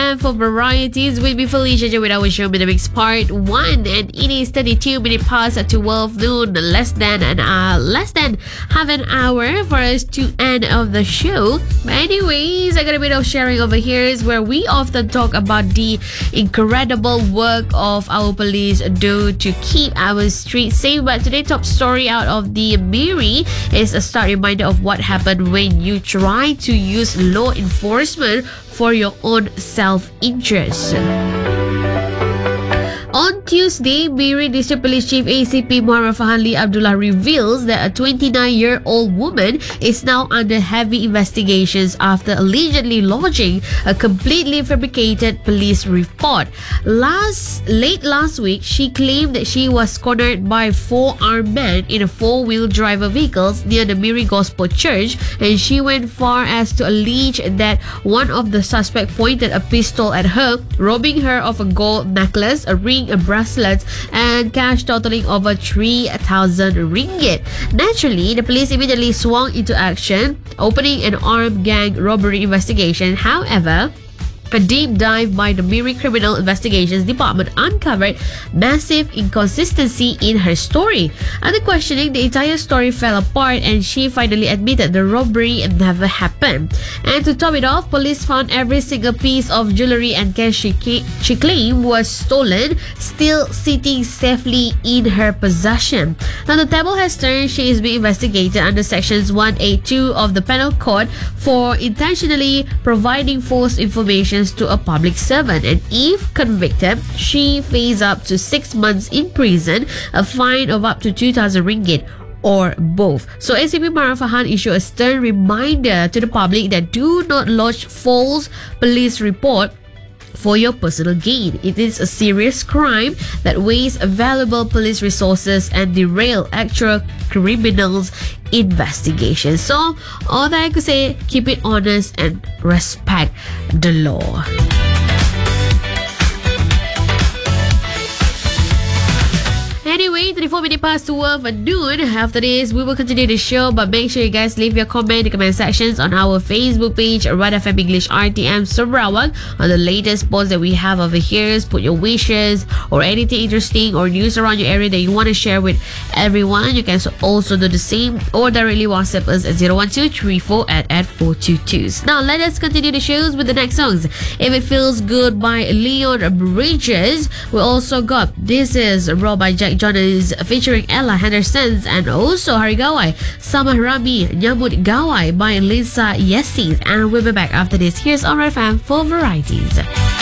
FM for varieties with me, Felicia, with our show Minimix Part 1. And it is 32 minutes past 12 noon, less than half an hour for us to end of the show. But anyways, I got a bit of sharing over here is where we often talk about the incredible work of our police do to keep our streets safe. But today's top story out of the Miri is a stark reminder of what happened when you try to use law enforcement for your own self-interest. On Tuesday, Miri District Police Chief ACP Muhammad Fahanli Abdullah reveals that a 29-year-old woman is now under heavy investigations after allegedly lodging a completely fabricated police report. Late last week, she claimed that she was cornered by 4 armed men in a 4-wheel driver vehicles near the Miri Gospel Church, and she went far as to allege that one of the suspects pointed a pistol at her, robbing her of a gold necklace, a ring, a bracelet, and cash totaling over 3,000 ringgit. Naturally, the police immediately swung into action, opening an armed gang robbery investigation. However, a deep dive by the Miri Criminal Investigations Department uncovered massive inconsistency in her story. After questioning, the entire story fell apart and she finally admitted the robbery never happened. And to top it off, police found every single piece of jewelry and cash she claimed was stolen, still sitting safely in her possession. Now the table has turned. She is being investigated under sections 182 of the Penal Code for intentionally providing false information to a public servant, and if convicted, she faces up to 6 months in prison, a fine of up to 2,000 ringgit, or both. So ACP Muhammad Fahan issued a stern reminder to the public that do not lodge false police report for your personal gain. It is a serious crime that wastes valuable police resources and derail actual criminals' investigations. So all that I could say, keep it honest and respect the law. Anyway, 24 minutes past 12 at noon. After this, we will continue the show, but make sure you guys leave your comment in the comment sections on our Facebook page, Red FM English RTM Sarawak, on the latest posts that we have over here. Put your wishes or anything interesting or news around your area that you want to share with everyone. You can also do the same or directly WhatsApp us at 01234 at 422. Now, let us continue the shows with the next songs. If It Feels Good by Leon Bridges. We also got This Is Raw by Jack Jonas featuring Ella Henderson, and also Hari Gawai, Sama Rami, Nyambut Gawai by Lisa Yesis. And we'll be back after this. Here's on FM for varieties.